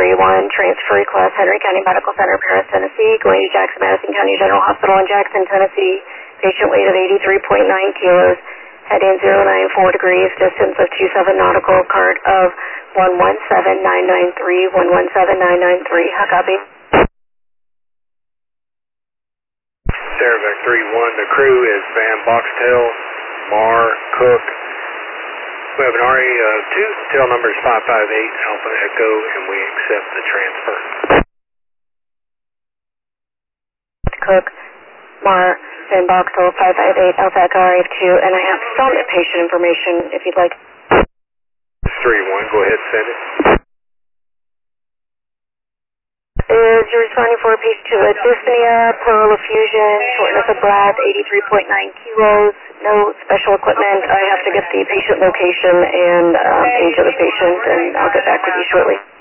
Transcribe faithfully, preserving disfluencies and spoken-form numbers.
three one, transfer request, Henry County Medical Center, Paris, Tennessee, going to Jackson Madison County General Hospital in Jackson, Tennessee. Patient weight of eighty-three point nine kilos, heading zero nine four degrees, distance of two seven nautical, card of one one seven nine nine three, one one seven nine nine three. How copy? Cerevec three one, the crew is Van Boxtel, Mar, Cook. We have an R A two, tail number is five five eight, Alpha Echo, and we accept the transfer. Cook, Mar, Van Boxtel, five five eight, Alpha Echo, R A two, and I have some patient information if you'd like. three one, go ahead, send it. Is you're responding for a patient to a dyspnea, pleural effusion, shortness of breath, eighty-three point nine kilos, no special equipment. I have to get the patient location and um, age of the patient, and I'll get back with you shortly.